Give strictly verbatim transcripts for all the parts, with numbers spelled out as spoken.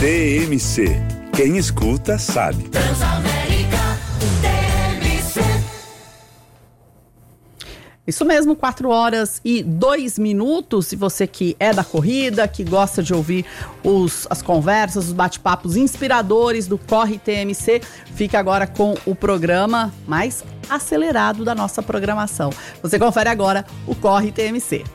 T M C. Quem escuta sabe. Isso mesmo, quatro horas e dois minutos. Se você que é da corrida, que gosta de ouvir os, as conversas, os bate-papos inspiradores do Corre T M C, fica agora com o programa mais acelerado da nossa programação. Você confere agora o Corre T M C.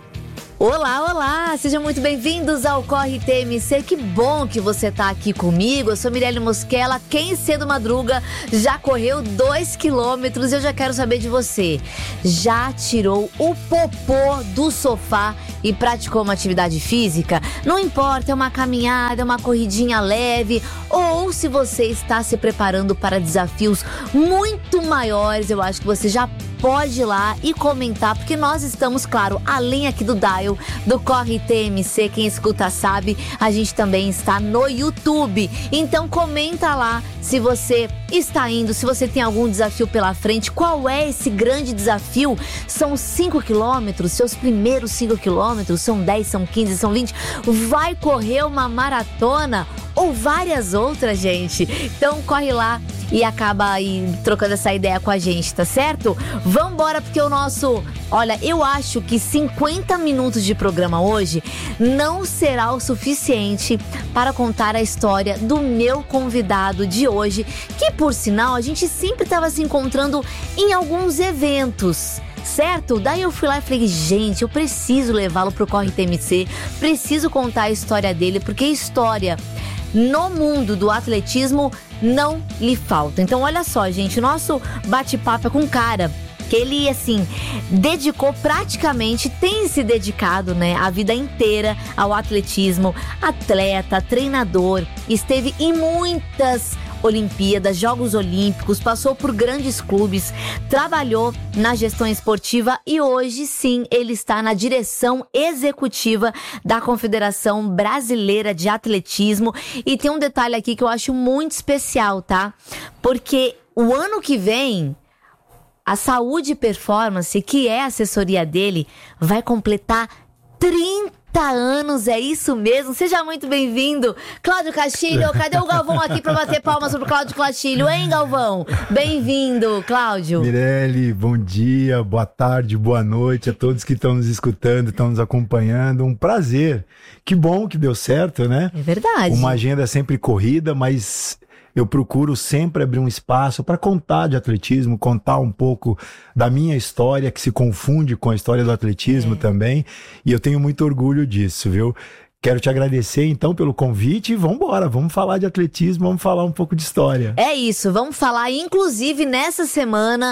Olá, olá! Sejam muito bem-vindos ao Corre T M C. Que bom que você tá aqui comigo. Eu sou Mirelle Mosquela. Quem cedo madruga já correu dois quilômetros e eu já quero saber de você. Já tirou o popô do sofá e praticou uma atividade física? Não importa, é uma caminhada, é uma corridinha leve, ou se você está se preparando para desafios muito maiores, eu acho que você já pode ir lá e comentar, porque nós estamos, claro, além aqui do dial do Corre T M C, quem escuta sabe, a gente também está no YouTube. Então comenta lá se você está indo, se você tem algum desafio pela frente, qual é esse grande desafio? São cinco quilômetros, seus primeiros cinco quilômetros, são dez, são quinze, são vinte, vai correr uma maratona ou várias outras, gente? Então corre lá e acaba aí trocando essa ideia com a gente, tá certo? Vambora, porque o nosso... Olha, eu acho que cinquenta minutos de programa hoje não será o suficiente para contar a história do meu convidado de hoje, que, por sinal, a gente sempre estava se encontrando em alguns eventos, certo? Daí eu fui lá e falei, gente, eu preciso levá-lo pro Corre T M C, preciso contar a história dele, porque história no mundo do atletismo não lhe falta. Então olha só, gente, o nosso bate-papo é com um cara que ele, assim, dedicou praticamente, tem se dedicado, né, a vida inteira ao atletismo, atleta, treinador, esteve em muitas Olimpíadas, Jogos Olímpicos, passou por grandes clubes, trabalhou na gestão esportiva e hoje sim ele está na direção executiva da Confederação Brasileira de Atletismo. E tem um detalhe aqui que eu acho muito especial, tá? Porque o ano que vem a Saúde e Performance, que é a assessoria dele, vai completar trinta anos, é isso mesmo? Seja muito bem-vindo, Cláudio Castilho. Cadê o Galvão aqui para bater palmas sobre o Cláudio Castilho, hein, Galvão? Bem-vindo, Cláudio. Mirelle, bom dia, boa tarde, boa noite a todos que estão nos escutando, estão nos acompanhando. Um prazer. Que bom que deu certo, né? É verdade. Uma agenda sempre corrida, mas eu procuro sempre abrir um espaço para contar de atletismo, contar um pouco da minha história, que se confunde com a história do atletismo é. também. E eu tenho muito orgulho disso, viu? Quero te agradecer, então, pelo convite e vamos embora, vamos falar de atletismo, vamos falar um pouco de história. É isso, vamos falar, inclusive, nessa semana,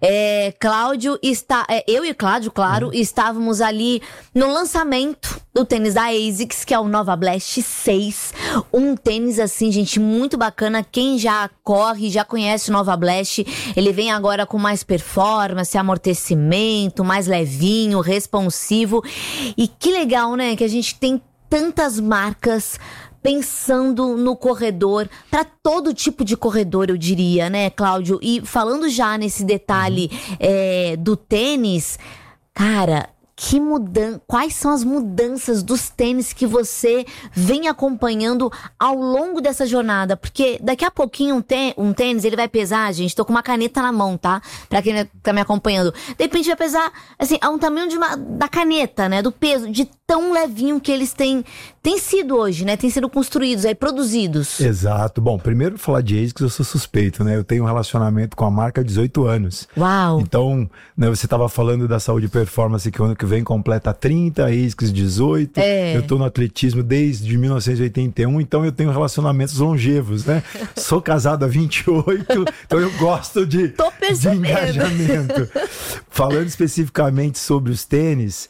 é, Cláudio está, é, eu e Cláudio, claro, uhum. estávamos ali no lançamento do tênis da ASICS, que é o Nova Blast seis, um tênis, assim, gente, muito bacana. Quem já corre, já conhece o Nova Blast, ele vem agora com mais performance, amortecimento, mais levinho, responsivo, e que legal, né, que a gente tem tantas marcas pensando no corredor, para todo tipo de corredor, eu diria, né, Cláudio? E falando já nesse detalhe uhum. é, do tênis, cara, que mudan... quais são as mudanças dos tênis que você vem acompanhando ao longo dessa jornada? Porque daqui a pouquinho um, tê... um tênis, ele vai pesar, gente, tô com uma caneta na mão, tá? Pra quem tá me acompanhando. De repente vai pesar, assim, a um tamanho de uma... da caneta, né? Do peso, de tão levinho que eles têm, têm sido hoje, né? Têm sido construídos, aí, produzidos. Exato. Bom, primeiro falar de ASICS, eu sou suspeito, né? Eu tenho um relacionamento com a marca há dezoito anos. Uau! Então, né, você tava falando da Saúde e Performance, que o ano que vem completa trinta, ASICS dezoito. É. Eu tô no atletismo desde mil novecentos e oitenta e um, então eu tenho relacionamentos longevos, né? Sou casado há vinte e oito, então eu gosto de, de engajamento. Falando especificamente sobre os tênis,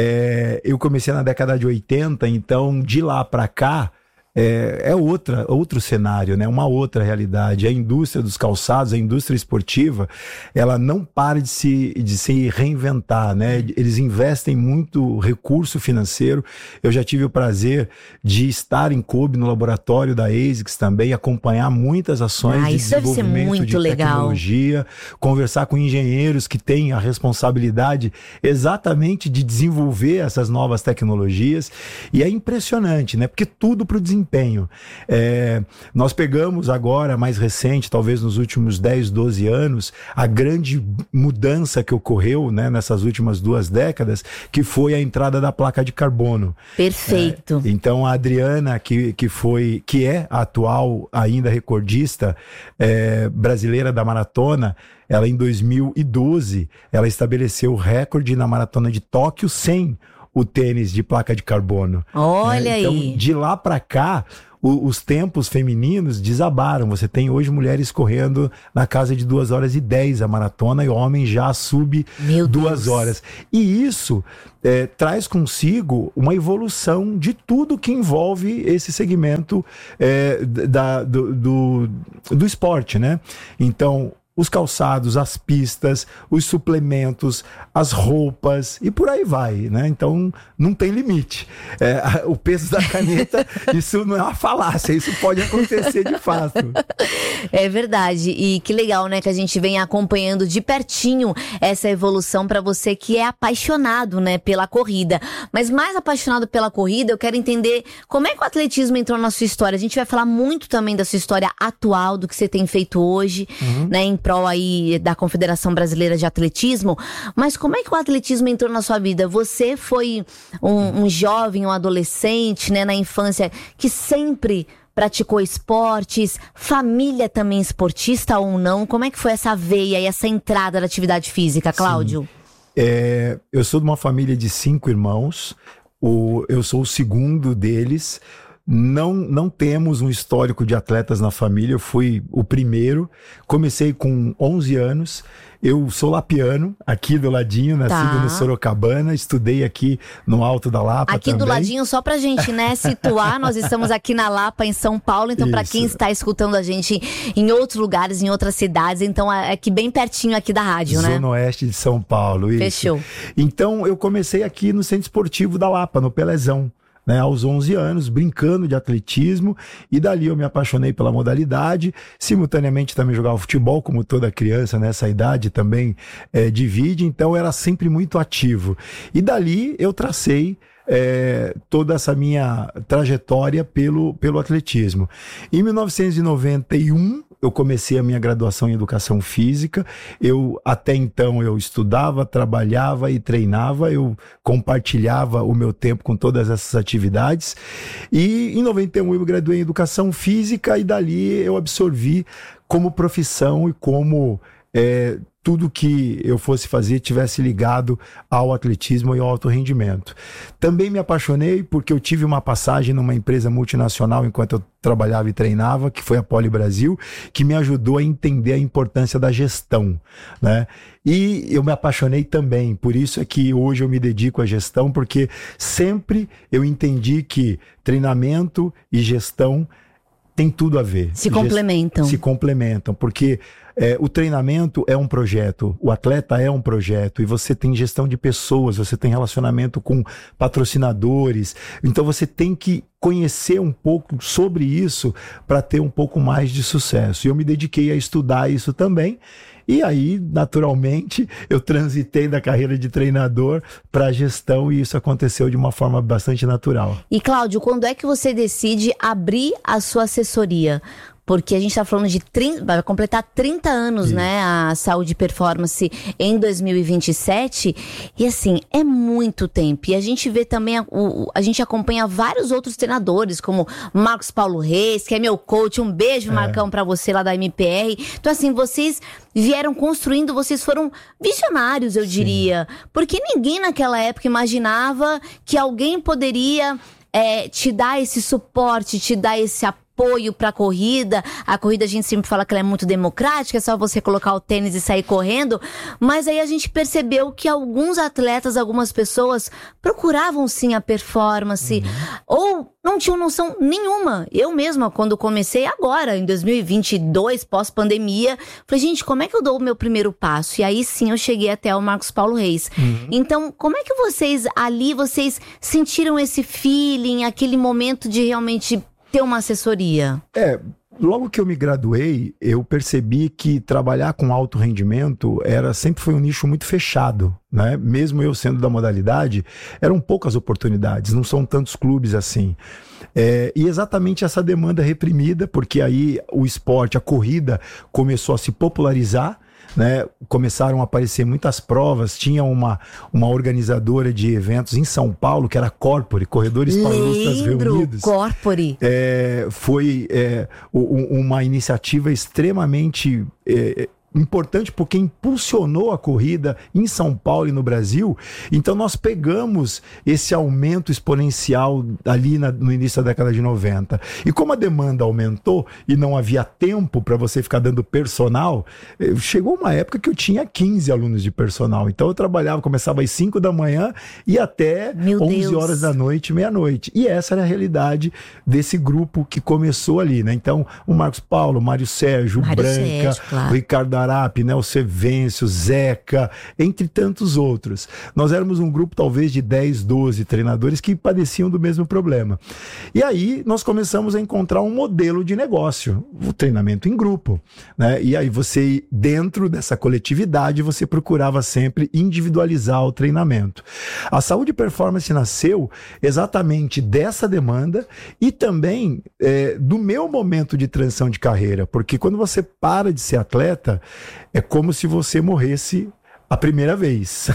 é, eu comecei na década de oitenta, então de lá para cá, É, é outra, outro cenário, né? Uma outra realidade. A indústria dos calçados, a indústria esportiva, ela não para de se, de se reinventar, né? Eles investem muito recurso financeiro. Eu já tive o prazer de estar em clube no laboratório da ASICS também, acompanhar muitas ações ah, de desenvolvimento de tecnologia, legal. Conversar com engenheiros que têm a responsabilidade exatamente de desenvolver essas novas tecnologias. E é impressionante, né? Porque tudo para o desempenho. desempenho. É, nós pegamos agora, mais recente, talvez nos últimos dez, doze anos, a grande mudança que ocorreu, né, nessas últimas duas décadas, que foi a entrada da placa de carbono. Perfeito. É, então a Adriana, que, que, foi, que é a atual ainda recordista é, brasileira da maratona, ela em dois mil e doze, ela estabeleceu o recorde na maratona de Tóquio sem o tênis de placa de carbono. Olha né? Então, aí. de lá para cá, o, os tempos femininos desabaram. Você tem hoje mulheres correndo na casa de duas horas e dez a maratona e homens já sub Meu duas Deus. horas. E isso é, traz consigo uma evolução de tudo que envolve esse segmento é, da, do, do, do esporte, né? Então, os calçados, as pistas, os suplementos, as roupas e por aí vai, né? Então não tem limite. É, o peso da caneta, isso não é uma falácia, isso pode acontecer de fato. É verdade, e que legal, né, que a gente vem acompanhando de pertinho essa evolução para você que é apaixonado, né, pela corrida. Mas mais apaixonado pela corrida, eu quero entender como é que o atletismo entrou na sua história. A gente vai falar muito também da sua história atual, do que você tem feito hoje, uhum. né, em prol aí da Confederação Brasileira de Atletismo, mas como é que o atletismo entrou na sua vida? Você foi um, um jovem, um adolescente, né, na infância, que sempre praticou esportes, família também esportista ou não? Como é que foi essa veia e essa entrada da atividade física, Cláudio? É, eu sou de uma família de cinco irmãos, o, eu sou o segundo deles. Não, não temos um histórico de atletas na família, eu fui o primeiro, comecei com onze anos, eu sou lapiano, aqui do ladinho, nascido tá. no Sorocabana, estudei aqui no Alto da Lapa aqui também. do ladinho, só pra gente, né, situar, nós estamos aqui na Lapa, em São Paulo, então para quem está escutando a gente em outros lugares, em outras cidades, então é aqui bem pertinho aqui da rádio, Zona né? Zona Oeste de São Paulo, isso. Fechou. Então eu comecei aqui no Centro Esportivo da Lapa, no Pelezão. Né, aos onze anos, brincando de atletismo, e dali eu me apaixonei pela modalidade, simultaneamente também jogava futebol, como toda criança nessa idade também é, divide, então era sempre muito ativo. E dali eu tracei é, toda essa minha trajetória pelo, pelo atletismo. Em mil novecentos e noventa e um, eu comecei a minha graduação em Educação Física. Eu, até então, eu estudava, trabalhava e treinava. Eu compartilhava o meu tempo com todas essas atividades. E em noventa e um eu me graduei em Educação Física e dali eu absorvi como profissão e como é, tudo que eu fosse fazer tivesse ligado ao atletismo e ao alto rendimento. Também me apaixonei porque eu tive uma passagem numa empresa multinacional enquanto eu trabalhava e treinava, que foi a Poli Brasil, que me ajudou a entender a importância da gestão, né? E eu me apaixonei também, por isso é que hoje eu me dedico à gestão, porque sempre eu entendi que treinamento e gestão tem tudo a ver. Se complementam. Se complementam, porque é, o treinamento é um projeto, o atleta é um projeto, e você tem gestão de pessoas, você tem relacionamento com patrocinadores, então você tem que conhecer um pouco sobre isso para ter um pouco mais de sucesso. E eu me dediquei a estudar isso também, e aí, naturalmente, eu transitei da carreira de treinador para a gestão e isso aconteceu de uma forma bastante natural. E Cláudio, quando é que você decide abrir a sua assessoria? Porque a gente está falando de trinta, vai completar trinta anos, isso, né, a Saúde e Performance em dois mil e vinte e sete, e assim, é muito tempo, e a gente vê também, a, o, a gente acompanha vários outros treinadores, como Marcos Paulo Reis, que é meu coach, um beijo, é. Marcão, pra você lá da M P R, então assim, vocês vieram construindo, vocês foram visionários, eu diria, sim, porque ninguém naquela época imaginava que alguém poderia é, te dar esse suporte, te dar esse apoio, apoio para a corrida. A corrida a gente sempre fala que ela é muito democrática, é só você colocar o tênis e sair correndo, mas aí a gente percebeu que alguns atletas, algumas pessoas procuravam sim a performance, uhum, ou não tinham noção nenhuma. Eu mesma, quando comecei agora, em dois mil e vinte e dois, pós-pandemia, falei, gente, como é que eu dou o meu primeiro passo? E aí sim eu cheguei até o Marcos Paulo Reis. Uhum. Então, como é que vocês ali, vocês sentiram esse feeling, aquele momento de realmente ter uma assessoria? É, logo que eu me graduei, eu percebi que trabalhar com alto rendimento era, sempre foi um nicho muito fechado, né? Mesmo eu sendo da modalidade, eram poucas oportunidades, não são tantos clubes assim. É, e exatamente essa demanda reprimida, porque aí o esporte, a corrida, começou a se popularizar, né? Começaram a aparecer muitas provas. Tinha uma, uma organizadora de eventos em São Paulo, que era a Corpore, Corredores Paulistas Reunidos. Corpore. É, foi é, uma iniciativa extremamente é, importante, porque impulsionou a corrida em São Paulo e no Brasil. Então nós pegamos esse aumento exponencial ali na, no início da década de noventa. E como a demanda aumentou e não havia tempo para você ficar dando personal, chegou uma época que eu tinha quinze alunos de personal. Então eu trabalhava, começava às cinco da manhã e até Meu onze Deus. horas da noite, meia-noite. E essa era a realidade desse grupo que começou ali, né? Então o Marcos Paulo, o Mário Sérgio, o Mário Branca, Sérgio, claro. o Ricardo Arap, né, o Sevêncio, o Zeca, entre tantos outros. Nós éramos um grupo talvez de dez, doze treinadores que padeciam do mesmo problema. E aí nós começamos a encontrar um modelo de negócio, o treinamento em grupo, né? E aí você, dentro dessa coletividade, você procurava sempre individualizar o treinamento. A Saúde e Performance nasceu exatamente dessa demanda e também é, do meu momento de transição de carreira, porque quando você para de ser atleta, é como se você morresse a primeira vez.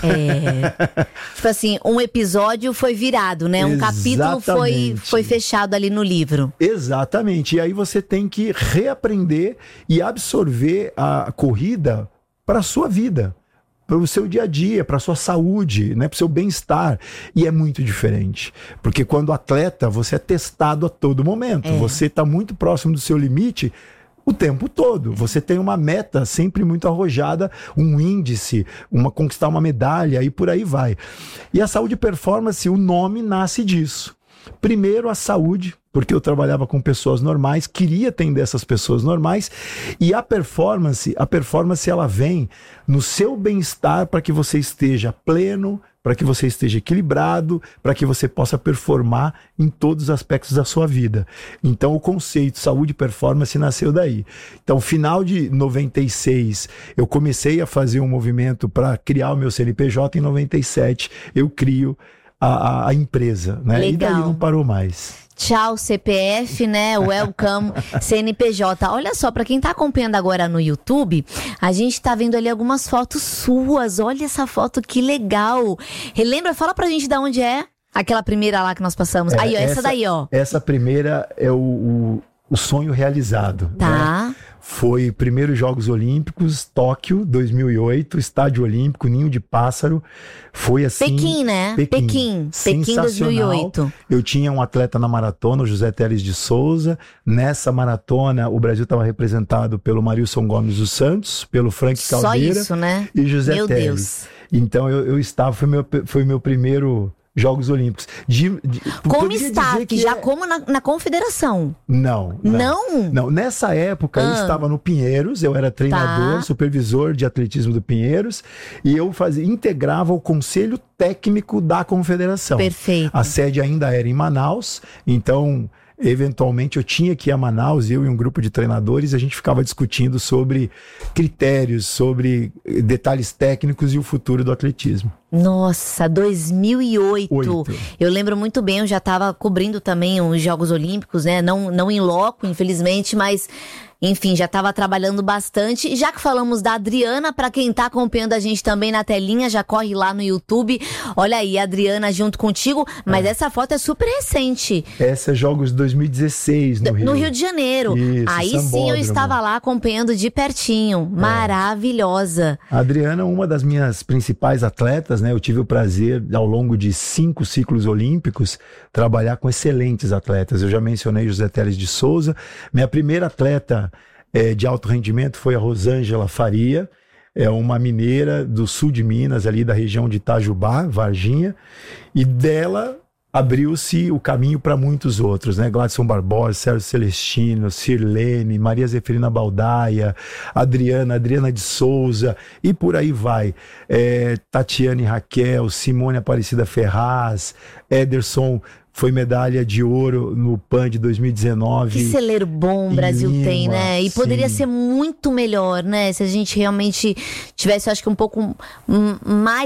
É. Tipo assim, um episódio foi virado, né? Um capítulo foi, foi fechado ali no livro. Exatamente. E aí você tem que reaprender e absorver a corrida para a sua vida, para o seu dia a dia, para a sua saúde, né, para o seu bem-estar. E é muito diferente. Porque quando atleta, você é testado a todo momento. É. Você está muito próximo do seu limite o tempo todo. Você tem uma meta sempre muito arrojada, um índice, uma, conquistar uma medalha e por aí vai. E a Saúde e Performance, o nome nasce disso. Primeiro a saúde, porque eu trabalhava com pessoas normais, queria atender essas pessoas normais, e a performance, a performance ela vem no seu bem-estar para que você esteja pleno, para que você esteja equilibrado, para que você possa performar em todos os aspectos da sua vida. Então o conceito saúde e performance nasceu daí. Então final de noventa e seis eu comecei a fazer um movimento para criar o meu C N P J. Em noventa e sete eu crio a, a, a empresa, né? Legal. E daí não parou mais. Tchau C P F, né? Welcome C N P J. Olha só, pra quem tá acompanhando agora no YouTube, a gente tá vendo ali algumas fotos suas. Olha essa foto, que legal. Relembra, fala pra gente de onde é aquela primeira lá que nós passamos. É, aí, ó, essa, essa daí, ó. Essa primeira é o, o, o sonho realizado. Tá. Né? Foi primeiros Jogos Olímpicos, Tóquio, dois mil e oito, Estádio Olímpico, Ninho de Pássaro. Foi assim... Pequim, né? Pequim. Pequim, Pequim dois mil e oito. Eu tinha um atleta na maratona, o José Teles de Souza. Nessa maratona, o Brasil estava representado pelo Marilson Gomes dos Santos, pelo Frank Caldeira. Só isso, né? E José Meu Teles. Deus. Então eu, eu estava, foi meu, foi meu primeiro... Jogos Olímpicos. De, de, como está? Que já é... como na, na confederação? Não, não. Não? Não. Nessa época ah. eu estava no Pinheiros, eu era treinador, tá. supervisor de atletismo do Pinheiros, e eu fazia, integrava o conselho técnico da confederação. Perfeito. A sede ainda era em Manaus, então... Eventualmente eu tinha que ir a Manaus, eu e um grupo de treinadores, a gente ficava discutindo sobre critérios, sobre detalhes técnicos e o futuro do atletismo. Nossa, dois mil e oito. Oito. Eu lembro muito bem, eu já estava cobrindo também os Jogos Olímpicos, né? Não, não em loco, infelizmente, mas... Enfim, já estava trabalhando bastante. E já que falamos da Adriana, para quem está acompanhando a gente também na telinha, já corre lá no YouTube. Olha aí, a Adriana junto contigo. Mas é. essa foto é super recente. Essa é Jogos dois mil e dezesseis no Rio. No Rio de Janeiro. Isso, aí Sambódromo. Sim eu estava lá acompanhando de pertinho. É. Maravilhosa. A Adriana é uma das minhas principais atletas, né? Eu tive o prazer, ao longo de cinco ciclos olímpicos, trabalhar com excelentes atletas. Eu já mencionei José Teles de Souza. Minha primeira atleta É, de alto rendimento foi a Rosângela Faria, é uma mineira do sul de Minas, ali da região de Itajubá, Varginha, e dela abriu-se o caminho para muitos outros, né? Gladson Barbosa, Sérgio Celestino, Sirlene, Maria Zeferina Baldaia, Adriana, Adriana de Souza, e por aí vai. É, Tatiane Raquel, Simone Aparecida Ferraz, Ederson foi medalha de ouro no PAN de dois mil e dezenove. Que celeiro bom o Brasil Lima, tem, né? E poderia sim. ser muito melhor, né? Se a gente realmente tivesse, eu acho que um pouco mais de apoio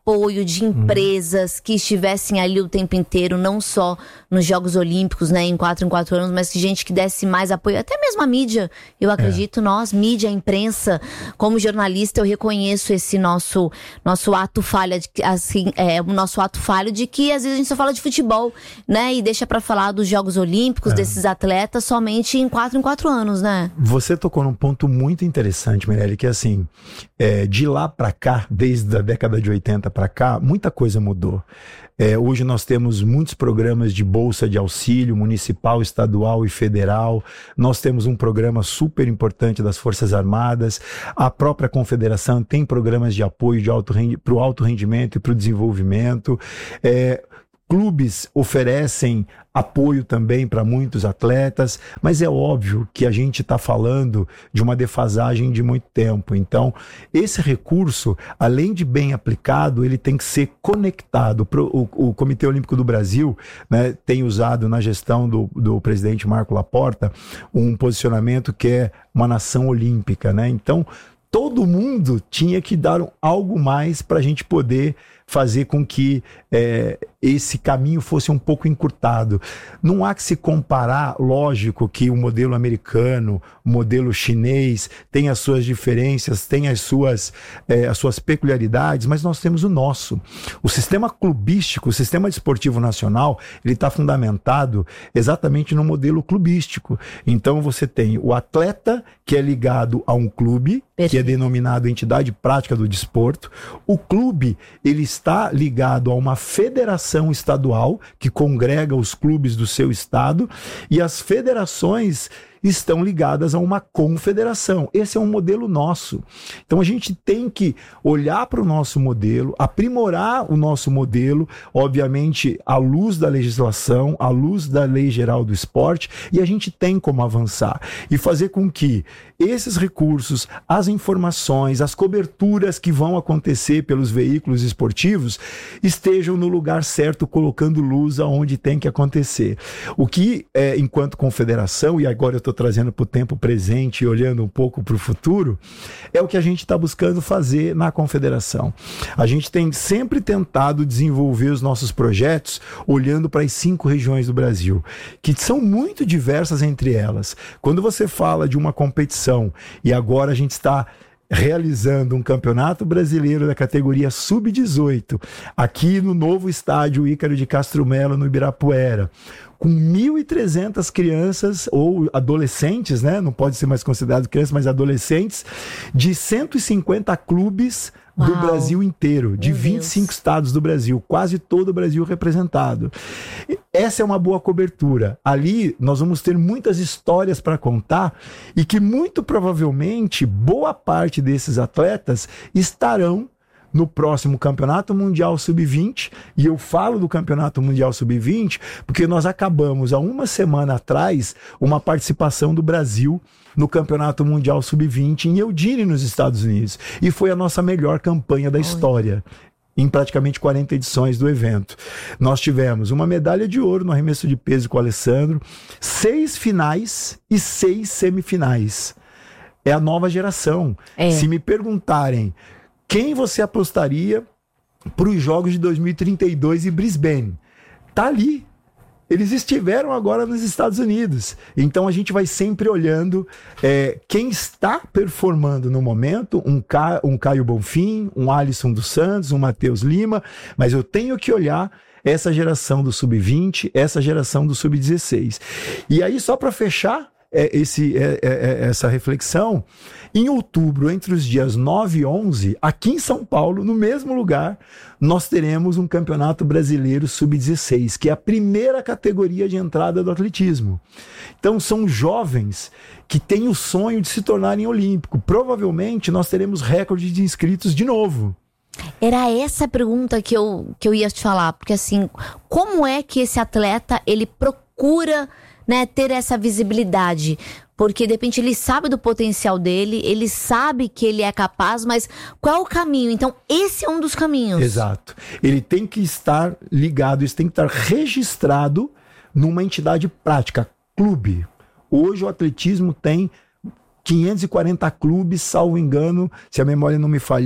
apoio de empresas hum. que estivessem ali o tempo inteiro, não só nos Jogos Olímpicos, né, em quatro em quatro anos, mas que gente que desse mais apoio, até mesmo a mídia, eu acredito, é. nós, mídia, imprensa, como jornalista, eu reconheço esse nosso, nosso ato falha, de, assim, é, o nosso ato falho de que às vezes a gente só fala de futebol, né, e deixa pra falar dos Jogos Olímpicos, é. desses atletas, somente em quatro em quatro anos, né? Você tocou num ponto muito interessante, Mirelle, que assim, é, de lá pra cá, desde a década de oitenta pra cá, muita coisa mudou. É, hoje nós temos muitos programas de bolsa de auxílio municipal, estadual e federal. Nós temos um programa super importante das Forças Armadas. A própria Confederação tem programas de apoio de alto rendi- para o alto rendimento e para o desenvolvimento. É, clubes oferecem apoio também para muitos atletas, mas é óbvio que a gente está falando de uma defasagem de muito tempo. Então, esse recurso, além de bem aplicado, ele tem que ser conectado. Pro, o, o Comitê Olímpico do Brasil, né, tem usado na gestão do, do presidente Marco Laporta um posicionamento que é uma nação olímpica, né? Então, todo mundo tinha que dar algo mais para a gente poder fazer com que é, esse caminho fosse um pouco encurtado. Não há que se comparar, lógico que o modelo americano, o modelo chinês tem as suas diferenças, tem as suas, é, as suas peculiaridades, mas nós temos o nosso. O sistema clubístico, o sistema desportivo nacional, ele está fundamentado exatamente no modelo clubístico. Então você tem o atleta que é ligado a um clube, Perfeito. que é denominado entidade prática do desporto. O clube, ele está ligado a uma federação estadual que congrega os clubes do seu estado, e as federações estão ligadas a uma confederação. Esse é um modelo nosso. Então a gente tem que olhar para o nosso modelo, aprimorar o nosso modelo, obviamente à luz da legislação, à luz da Lei Geral do Esporte, e a gente tem como avançar e fazer com que esses recursos, as informações, as coberturas que vão acontecer pelos veículos esportivos estejam no lugar certo, colocando luz aonde tem que acontecer. O que, é, enquanto confederação, e agora eu estou trazendo para o tempo presente e olhando um pouco para o futuro, é o que a gente está buscando fazer na confederação. A gente tem sempre tentado desenvolver os nossos projetos olhando para as cinco regiões do Brasil, que são muito diversas entre elas. Quando você fala de uma competição, e agora a gente está realizando um campeonato brasileiro da categoria sub dezoito, aqui no novo estádio Ícaro de Castro Melo, no Ibirapuera, com mil e trezentas crianças ou adolescentes, né? Não pode ser mais considerado crianças, mas adolescentes, de cento e cinquenta clubes do Uau. Brasil inteiro, de Meu vinte e cinco Deus. Estados do Brasil, quase todo o Brasil representado. Essa é uma boa cobertura. Ali nós vamos ter muitas histórias para contar e que muito provavelmente boa parte desses atletas estarão no próximo Campeonato Mundial sub vinte, e eu falo do Campeonato Mundial sub vinte porque nós acabamos há uma semana atrás uma participação do Brasil no Campeonato Mundial sub vinte em Eugene, nos Estados Unidos, e foi a nossa melhor campanha da história, em praticamente quarenta edições do evento. Nós tivemos uma medalha de ouro no arremesso de peso com o Alessandro, seis finais e seis semifinais. É a nova geração. É. Se me perguntarem quem você apostaria para os Jogos de dois mil e trinta e dois em Brisbane, tá ali. Eles estiveram agora nos Estados Unidos. Então a gente vai sempre olhando é, quem está performando no momento, um, Ca... um Caio Bonfim, um Alisson dos Santos, um Matheus Lima, mas eu tenho que olhar essa geração do sub vinte, essa geração do sub dezesseis. E aí, só para fechar é, esse, é, é, essa reflexão, em outubro, entre os dias nove e onze, aqui em São Paulo, no mesmo lugar, nós teremos um Campeonato Brasileiro sub dezesseis, que é a primeira categoria de entrada do atletismo. Então são jovens que têm o sonho de se tornarem olímpicos. Provavelmente nós teremos recorde de inscritos de novo. Era essa pergunta que eu, que eu ia te falar, porque assim, como é que esse atleta, ele procura, né, ter essa visibilidade? Porque de repente ele sabe do potencial dele, ele sabe que ele é capaz, mas qual é o caminho? Então esse é um dos caminhos. Exato. Ele tem que estar ligado, isso tem que estar registrado numa entidade prática, clube. Hoje o atletismo tem quinhentos e quarenta clubes, salvo engano, se a memória não me falhar,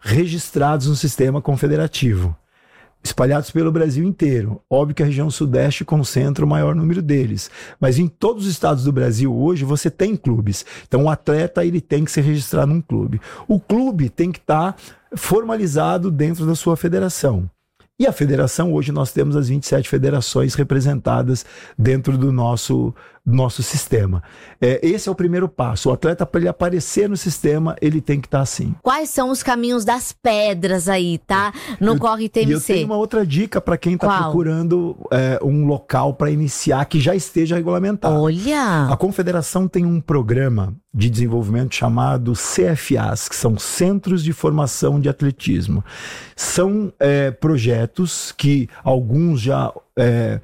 registrados no sistema confederativo, espalhados pelo Brasil inteiro. Óbvio que a região sudeste concentra o maior número deles, mas em todos os estados do Brasil hoje você tem clubes. Então o atleta ele tem que se registrar num clube. O clube tem que estar formalizado dentro da sua federação. E a federação, hoje nós temos as vinte e sete federações representadas dentro do nosso, nosso sistema. É, esse é o primeiro passo. O atleta, para ele aparecer no sistema, ele tem que estar assim. Quais são os caminhos das pedras aí, tá? No eu, Corre T M C. E eu tenho uma outra dica para quem está procurando é, um local para iniciar que já esteja regulamentado. Olha! A Confederação tem um programa de desenvolvimento chamado C F As, que são Centros de Formação de Atletismo. São é, projetos que alguns já, é,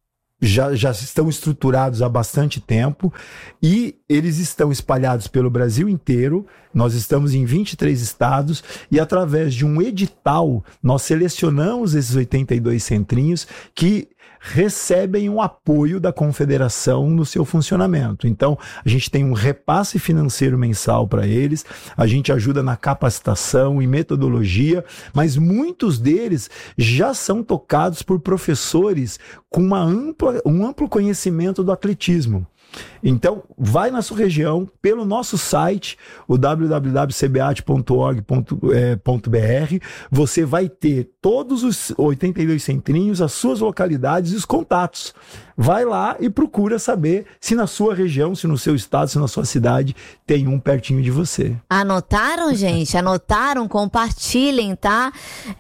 já, já estão estruturados há bastante tempo e eles estão espalhados pelo Brasil inteiro. Nós estamos em vinte e três estados e através de um edital nós selecionamos esses oitenta e dois centrinhos que recebem um apoio da confederação no seu funcionamento. Então, a gente tem um repasse financeiro mensal para eles, a gente ajuda na capacitação e metodologia, mas muitos deles já são tocados por professores com uma ampla, um amplo conhecimento do atletismo. Então, vai na sua região, pelo nosso site, o w w w ponto c b a t ponto org ponto b r, você vai ter todos os oitenta e dois centrinhos, as suas localidades e os contatos. Vai lá e procura saber se na sua região, se no seu estado, se na sua cidade tem um pertinho de você. Anotaram, gente? Anotaram? Compartilhem, tá?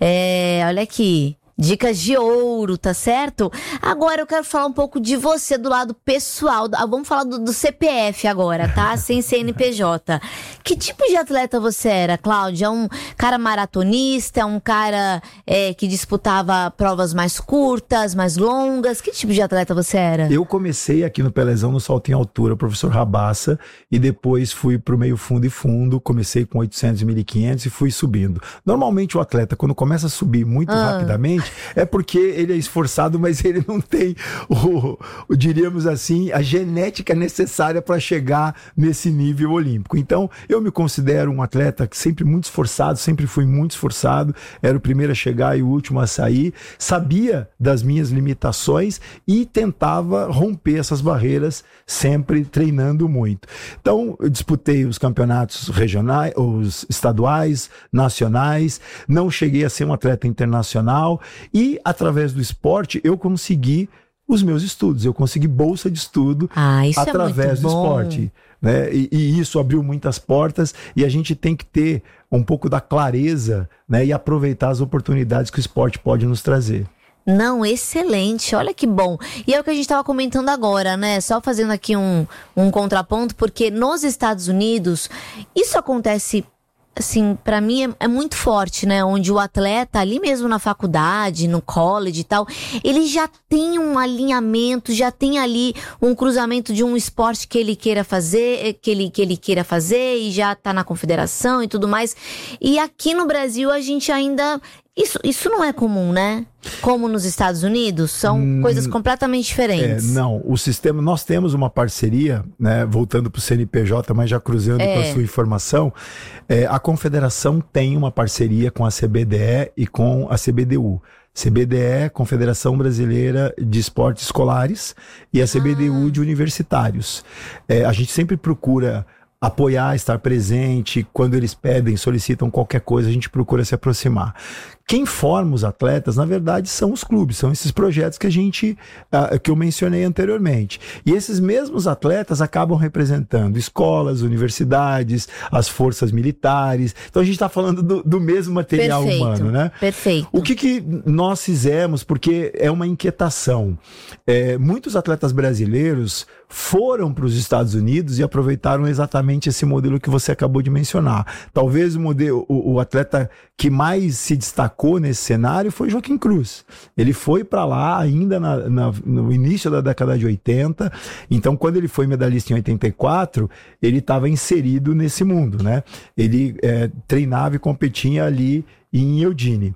É, olha aqui. Dicas de ouro, tá certo? Agora eu quero falar um pouco de você do lado pessoal. Vamos falar do, do C P F agora, tá? Sem C N P J. Que tipo de atleta você era, Cláudia? Um cara maratonista? Um cara é, que disputava provas mais curtas, mais longas? Que tipo de atleta você era? Eu comecei aqui no Pelezão, no salto em altura, professor Rabassa, e depois fui pro meio fundo e fundo. Comecei com oitocentos e mil e quinhentos e fui subindo. Normalmente o atleta, quando começa a subir muito ah. rapidamente, é porque ele é esforçado, mas ele não tem, o, o, diríamos assim, a genética necessária para chegar nesse nível olímpico. Então, eu me considero um atleta que sempre muito esforçado, sempre fui muito esforçado, era o primeiro a chegar e o último a sair, sabia das minhas limitações e tentava romper essas barreiras, sempre treinando muito. Então, eu disputei os campeonatos regionais, os estaduais, nacionais, não cheguei a ser um atleta internacional. E, através do esporte, eu consegui os meus estudos. Eu consegui bolsa de estudo ah, isso através é muito do bom. esporte. Né? E, e isso abriu muitas portas e a gente tem que ter um pouco da clareza, né? E aproveitar as oportunidades que o esporte pode nos trazer. Não, excelente, olha que bom. E é o que a gente estava comentando agora, né? Só fazendo aqui um, um contraponto, porque nos Estados Unidos isso acontece... Assim, pra mim é, é muito forte, né? Onde o atleta, ali mesmo na faculdade, no college e tal, ele já tem um alinhamento, já tem ali um cruzamento de um esporte que ele queira fazer, que ele, que ele queira fazer e já tá na confederação e tudo mais. E aqui no Brasil a gente ainda... Isso, isso não é comum, né? Como nos Estados Unidos, são hum, coisas completamente diferentes. É, não, o sistema, nós temos uma parceria, né, voltando para o C N P J, mas já cruzando é. com a sua informação, é, a Confederação tem uma parceria com a C B D E e com a C B D U. C B D E, Confederação Brasileira de Esportes Escolares, e a C B D U ah. de Universitários. É, a gente sempre procura apoiar, estar presente, quando eles pedem, solicitam qualquer coisa, a gente procura se aproximar. Quem forma os atletas, na verdade, são os clubes, são esses projetos que a gente, uh, que eu mencionei anteriormente. E esses mesmos atletas acabam representando escolas, universidades, as forças militares. Então a gente está falando do, do mesmo material Perfeito. humano, né? Perfeito. O que, que nós fizemos, porque é uma inquietação. É, muitos atletas brasileiros foram para os Estados Unidos e aproveitaram exatamente esse modelo que você acabou de mencionar. Talvez o modelo, o, o atleta que mais se destacou nesse cenário foi Joaquim Cruz. Ele foi para lá ainda na, na, no início da década de oitenta, então quando ele foi medalhista em oitenta e quatro, ele estava inserido nesse mundo, né? Ele é, treinava e competia ali em Eugene.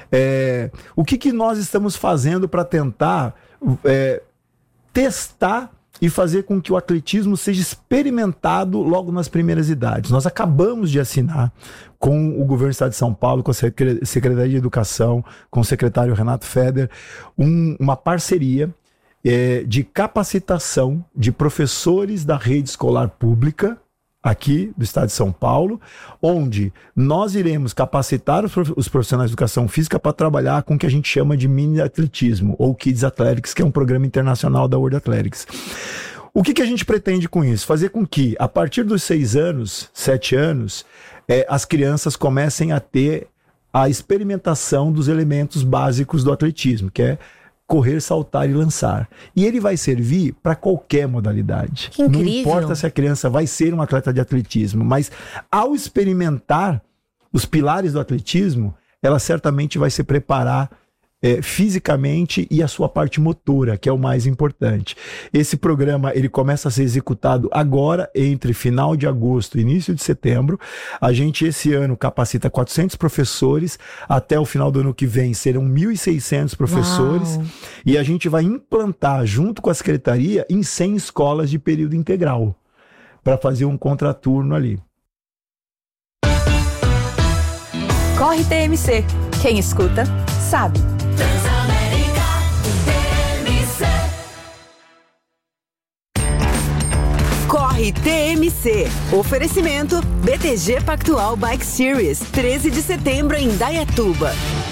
É, o que, que nós estamos fazendo para tentar é, testar e fazer com que o atletismo seja experimentado logo nas primeiras idades. Nós acabamos de assinar com o governo do estado de São Paulo, com a Secretaria de Educação, com o secretário Renato Feder, um, uma parceria é, de capacitação de professores da rede escolar pública aqui do estado de São Paulo, onde nós iremos capacitar os profissionais de educação física para trabalhar com o que a gente chama de mini atletismo, ou Kids Athletics, que é um programa internacional da World Athletics. O que, que a gente pretende com isso? Fazer com que, a partir dos seis anos, sete anos, é, as crianças comecem a ter a experimentação dos elementos básicos do atletismo, que é correr, saltar e lançar. E ele vai servir para qualquer modalidade. Que incrível. Não importa se a criança vai ser um atleta de atletismo, mas ao experimentar os pilares do atletismo, ela certamente vai se preparar é, fisicamente e a sua parte motora, que é o mais importante. Esse programa ele começa a ser executado agora, entre final de agosto e início de setembro. A gente esse ano capacita quatrocentos professores, até o final do ano que vem serão mil e seiscentos professores. Uau. E a gente vai implantar junto com a secretaria em cem escolas de período integral, para fazer um contraturno ali. Corre T M C. Quem escuta, sabe. Transamérica T M C. Corre T M C. Oferecimento B T G Pactual Bike Series. treze de setembro em Indaiatuba.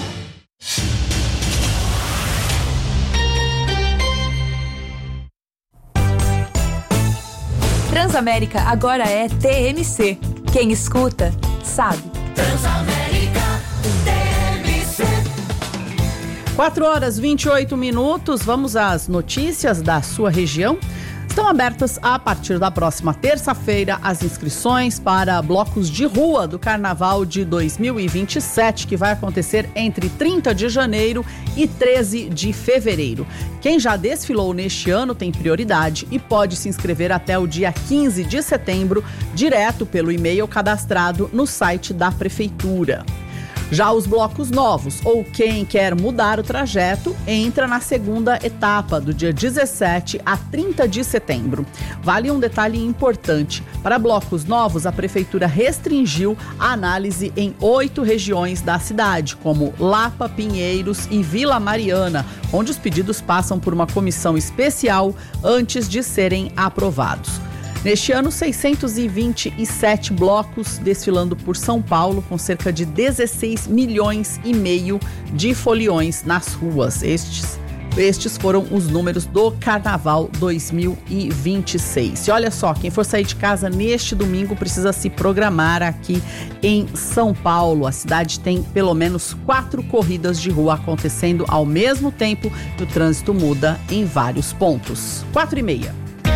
Transamérica agora é T M C. Quem escuta, sabe. Transamérica T M C. quatro horas e vinte e oito minutos. Vamos às notícias da sua região. Estão abertas a partir da próxima terça-feira as inscrições para blocos de rua do Carnaval de dois mil e vinte e sete, que vai acontecer entre trinta de janeiro e treze de fevereiro. Quem já desfilou neste ano tem prioridade e pode se inscrever até o dia quinze de setembro, direto pelo e-mail cadastrado no site da Prefeitura. Já os blocos novos, ou quem quer mudar o trajeto, entra na segunda etapa, do dia dezessete a trinta de setembro. Vale um detalhe importante: para blocos novos, a Prefeitura restringiu a análise em oito regiões da cidade, como Lapa, Pinheiros e Vila Mariana, onde os pedidos passam por uma comissão especial antes de serem aprovados. Neste ano, seiscentos e vinte e sete blocos desfilando por São Paulo, com cerca de dezesseis milhões e meio de foliões nas ruas. Estes, estes foram os números do Carnaval dois mil e vinte e seis. E olha só, quem for sair de casa neste domingo precisa se programar aqui em São Paulo. A cidade tem pelo menos quatro corridas de rua acontecendo ao mesmo tempo e o trânsito muda em vários pontos. Quatro e meia.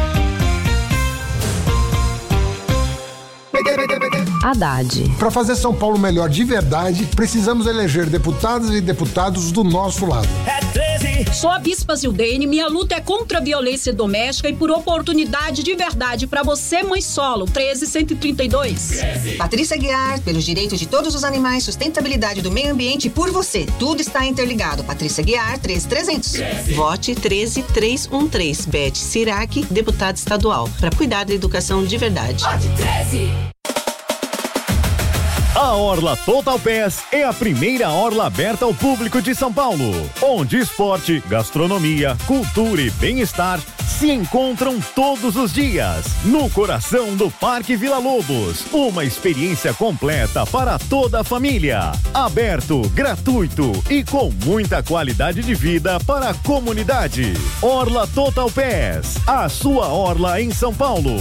Haddad. Para fazer São Paulo melhor de verdade, precisamos eleger deputadas e deputados do nosso lado. É treze. Sou a Bispa Zildene, minha luta é contra a violência doméstica e por oportunidade de verdade para você, mãe solo. treze, cento e trinta e dois. treze. Patrícia Guiar, pelos direitos de todos os animais, sustentabilidade do meio ambiente e por você. Tudo está interligado. Patrícia Guiar, treze, trezentos. treze. Vote treze, trezentos e treze. Beth Sirac, deputada estadual, para cuidar da educação de verdade. Vote treze. A Orla Total Pass é a primeira orla aberta ao público de São Paulo, onde esporte, gastronomia, cultura e bem-estar se encontram todos os dias, no coração do Parque Vila Lobos. Uma experiência completa para toda a família. Aberto, gratuito e com muita qualidade de vida para a comunidade. Orla Total Pass, a sua orla em São Paulo.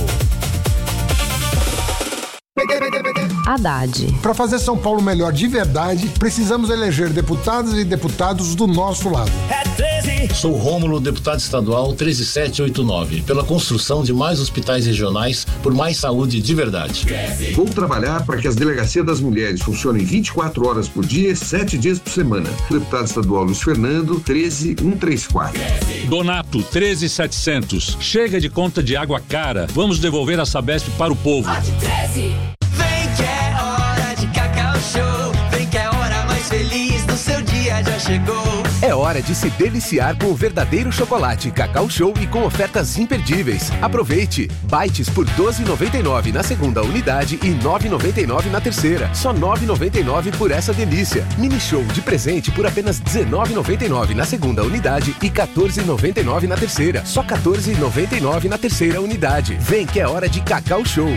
Haddad. Para fazer São Paulo melhor de verdade, precisamos eleger deputadas e deputados do nosso lado. É treze. Sou Rômulo, deputado estadual treze mil setecentos e oitenta e nove, pela construção de mais hospitais regionais por mais saúde de verdade. treze. Vou trabalhar para que as delegacias das mulheres funcionem vinte e quatro horas por dia, sete dias por semana. Deputado estadual Luiz Fernando, treze mil cento e trinta e quatro. treze. Donato, treze mil e setecentos. Chega de conta de água cara. Vamos devolver a Sabesp para o povo. treze. Vem que é hora de Cacau Show. Vem que é a hora mais feliz do seu dia. Mega já chegou. É hora de se deliciar com o verdadeiro chocolate Cacau Show e com ofertas imperdíveis. Aproveite! Bites por doze reais e noventa e nove centavos na segunda unidade e nove reais e noventa e nove centavos na terceira. Só nove reais e noventa e nove centavos por essa delícia. Mini Show de presente por apenas dezenove reais e noventa e nove centavos na segunda unidade e quatorze reais e noventa e nove centavos na terceira. Só quatorze reais e noventa e nove centavos na terceira unidade. Vem que é hora de Cacau Show.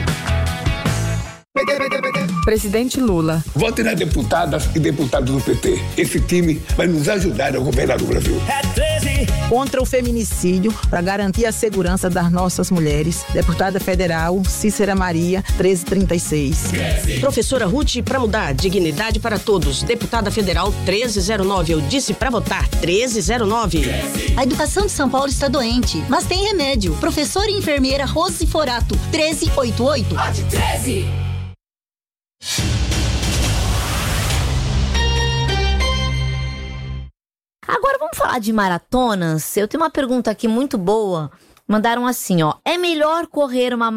Presidente Lula. Vote nas deputadas e deputados do P T. Esse time vai nos ajudar a governar o Brasil. É treze. Contra o feminicídio, para garantir a segurança das nossas mulheres. Deputada Federal Cícera Maria, treze trinta e seis. treze. Professora Ruth, para mudar, dignidade para todos. Deputada Federal treze zero nove. Eu disse para votar, treze zero nove. treze. A educação de São Paulo está doente, mas tem remédio. Professora e enfermeira Rose Forato, treze oitenta e oito. Vote treze. Agora vamos falar de maratonas. Eu tenho uma pergunta aqui muito boa. Mandaram assim, ó. É melhor correr uma